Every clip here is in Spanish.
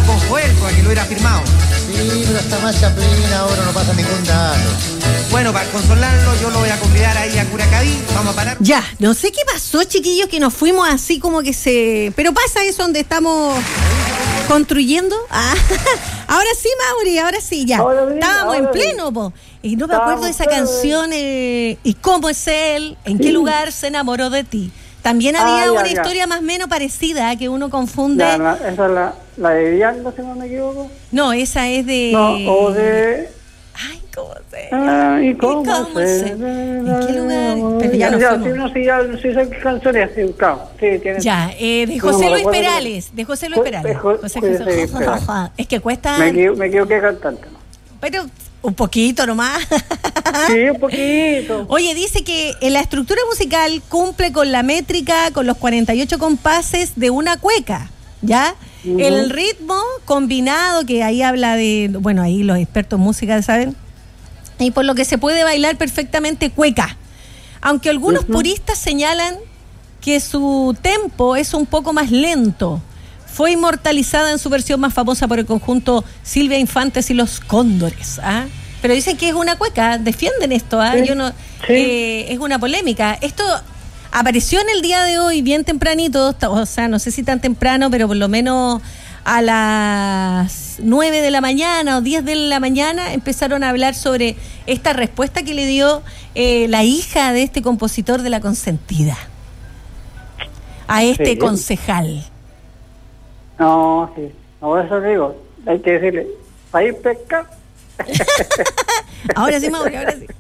con Joel, para que lo hubiera firmado. Sí, pero está más Chaplin ahora, no pasa ningún dato. Bueno, para consolarlo, yo lo voy a convidar ahí a Curacaví. Vamos a parar. Ya, no sé qué pasó, chiquillos, que nos fuimos así como que se... Pero pasa eso donde estamos construyendo. Ahora sí, Mauri, ahora sí, ya. Estábamos en pleno, po. Y no me acuerdo de esa canción, ¿y cómo es él? ¿En qué lugar se enamoró de ti? También había una historia más o menos parecida, que uno confunde. Esa es la de Diablo, si no me equivoco. No, esa es de... No, o de... Ay, ¿cómo se ¿Y cómo se? ¿En qué lugar? Pero ya no fuimos. Sí, sé qué canción es, sí, claro. Sí, tiene... Ya, de José Luis Perales. De José Luis Perales. José. Es que cuesta... Me equivoqué cantante, ¿no? Pero un poquito nomás. Sí, un poquito. Oye, dice que la estructura musical cumple con la métrica, con los 48 compases de una cueca, ¿ya? Uh-huh. El ritmo combinado, que ahí habla de, bueno, ahí los expertos en música saben, y por lo que se puede bailar perfectamente cueca. Aunque algunos puristas señalan que su tempo es un poco más lento. Fue inmortalizada en su versión más famosa por el conjunto Silvia Infantes y los Cóndores, ¿ah? Pero dicen que es una cueca, defienden esto, ¿ah? Sí, yo no, es una polémica. Esto apareció en el día de hoy bien tempranito, o sea, no sé si tan temprano, pero por lo menos a las 9 de la mañana o 10 de la mañana empezaron a hablar sobre esta respuesta que le dio la hija de este compositor de La Consentida a este concejal. No, sí, ahora eso digo, hay que decirle, ¿para ir pescar? Ahora sí, Mauri, ahora sí.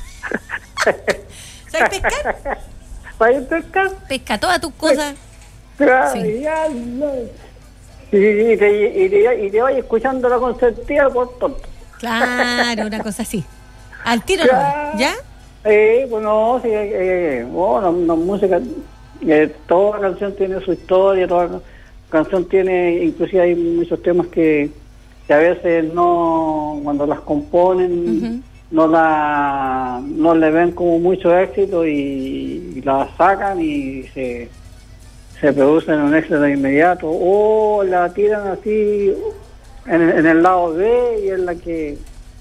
¿Sabes pescar? ¿Para ir pescar? Pesca todas tus cosas. Claro, sí. Y te vayas escuchando La Consentida por tonto. Claro, una cosa así. Al tiro, claro. ¿Ya? Bueno, sí, bueno, la música, toda canción tiene su historia, toda canción tiene, inclusive hay muchos temas que a veces no, cuando las componen, no le ven como mucho éxito y las sacan y se producen un éxito de inmediato o la tiran así en el lado B y es la que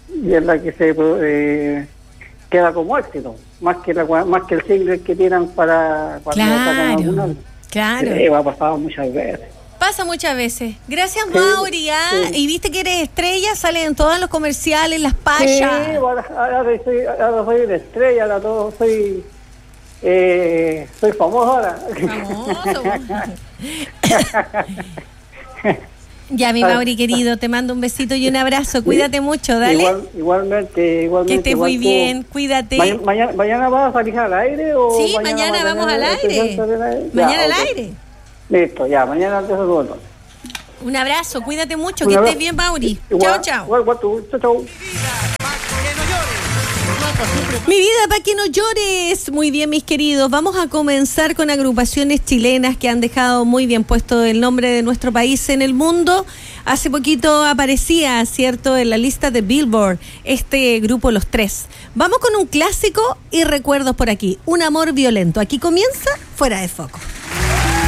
se queda como éxito, más que el single que tiran para cuando sacan alguna. Claro. Ha pasado muchas veces. Pasa muchas veces. Gracias, Mauri. Sí. Y viste que eres estrella, sale en todos los comerciales, las payas. Sí, ahora soy una estrella, ahora todo soy famoso ahora. Famoso. Ya, mi Mauri querido, te mando un besito y un abrazo. Cuídate mucho, dale. Igualmente. Que estés muy bien, cuídate. ¿Mañana vas a salir al aire? O sí, mañana vamos al aire. Mañana al aire. Listo, ya, mañana te saludo. Un abrazo, cuídate mucho, que estés bien, Mauri. Chao. Igual tú, chao. Mi vida, para que no llores. Muy bien, mis queridos. Vamos a comenzar con agrupaciones chilenas que han dejado muy bien puesto el nombre de nuestro país en el mundo. Hace poquito aparecía, ¿cierto?, en la lista de Billboard, este grupo Los Tres. Vamos con un clásico y recuerdos por aquí. Un amor violento. Aquí comienza Fuera de Foco.